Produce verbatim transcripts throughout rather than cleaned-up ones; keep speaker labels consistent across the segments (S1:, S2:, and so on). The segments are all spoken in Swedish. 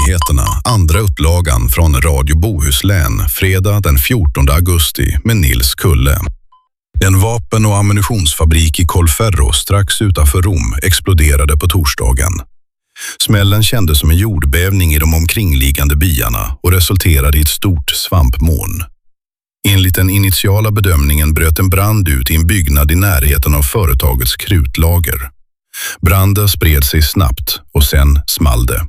S1: Morgonnyheterna, andra upplagan från Radio Bohuslän, fredag den fjortonde augusti med Nils Kulle. En vapen- och ammunitionsfabrik i Colferro strax utanför Rom exploderade på torsdagen. Smällen kändes som en jordbävning i de omkringliggande byarna och resulterade i ett stort svampmoln. Enligt den initiala bedömningen bröt en brand ut i en byggnad i närheten av företagets krutlager. Branden spred sig snabbt och sen small det.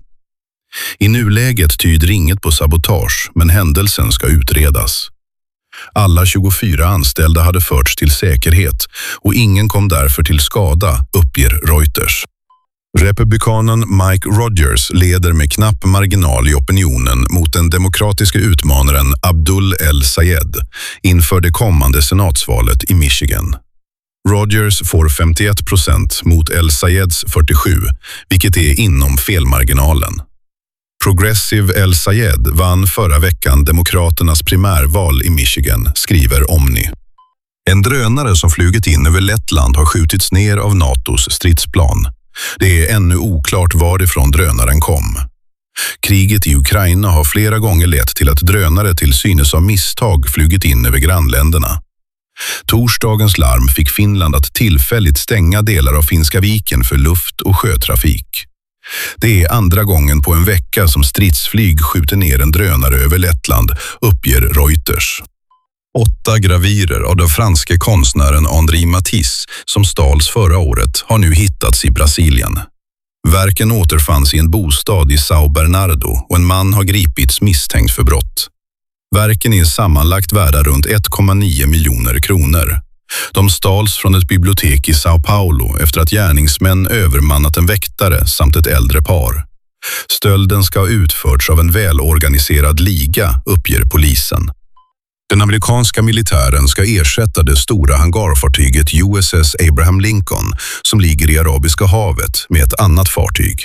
S1: I nuläget tyder inget på sabotage, men händelsen ska utredas. Alla tjugofyra anställda hade förts till säkerhet och ingen kom därför till skada, uppger Reuters. Republikanen Mike Rogers leder med knapp marginal i opinionen mot den demokratiska utmanaren Abdul El-Sayed inför det kommande senatsvalet i Michigan. Rogers får femtioett procent mot El-Sayeds fyrtiosju, vilket är inom felmarginalen. Progressive El-Sayed vann förra veckan demokraternas primärval i Michigan, skriver Omni. En drönare som flugit in över Lettland har skjutits ner av NATOs stridsplan. Det är ännu oklart varifrån drönaren kom. Kriget i Ukraina har flera gånger lett till att drönare till synes av misstag flugit in över grannländerna. Torsdagens larm fick Finland att tillfälligt stänga delar av Finska viken för luft- och sjötrafik. Det är andra gången på en vecka som stridsflyg skjuter ner en drönare över Lettland, uppger Reuters. Åtta gravyrer av den franske konstnären André Matisse som stals förra året har nu hittats i Brasilien. Verken återfanns i en bostad i São Bernardo och en man har gripits misstänkt för brott. Verken är sammanlagt värda runt ett komma nio miljoner kronor. De stals från ett bibliotek i São Paulo efter att gärningsmän övermannat en väktare samt ett äldre par. Stölden ska ha utförts av en välorganiserad liga, uppger polisen. Den amerikanska militären ska ersätta det stora hangarfartyget U S S Abraham Lincoln som ligger i Arabiska havet med ett annat fartyg.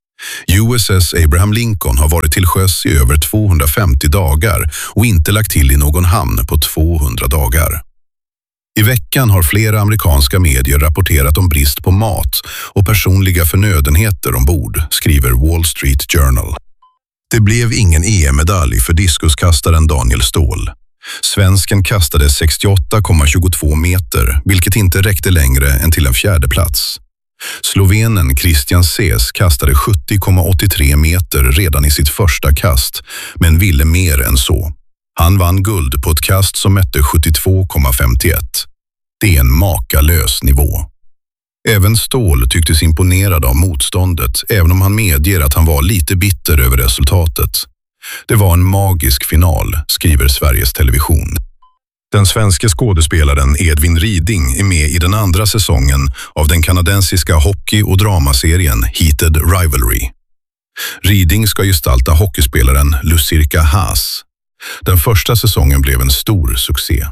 S1: U S S Abraham Lincoln har varit till sjöss i över tvåhundrafemtio dagar och inte lagt till i någon hamn på tvåhundra dagar. I veckan har flera amerikanska medier rapporterat om brist på mat och personliga förnödenheter ombord, skriver Wall Street Journal. Det blev ingen E M-medalj för diskuskastaren Daniel Ståhl. Svensken kastade sextioåtta komma tjugotvå meter, vilket inte räckte längre än till en fjärde plats. Slovenen Christian Sees kastade sjuttio komma åttiotre meter redan i sitt första kast, men ville mer än så. Han vann guld på ett kast som mätte sjuttiotvå komma femtioett. Det är en makalös nivå. Även Ståhl tycktes imponerad av motståndet, även om han medger att han var lite bitter över resultatet. Det var en magisk final, skriver Sveriges Television. Den svenska skådespelaren Edvin Ryding är med i den andra säsongen av den kanadensiska hockey- och dramaserien Heated Rivalry. Ryding ska gestalta hockeyspelaren Lucirka Haas. Den första säsongen blev en stor succé.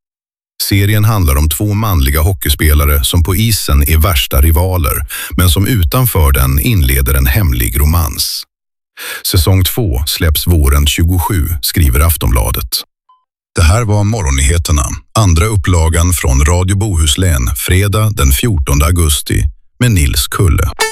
S1: Serien handlar om två manliga hockeyspelare som på isen är värsta rivaler, men som utanför den inleder en hemlig romans. Säsong två släpps våren tjugosju, skriver Aftonbladet. Det här var Morgonnyheterna, andra upplagan från Radio Bohuslän, fredag den fjortonde augusti med Nils Kulle.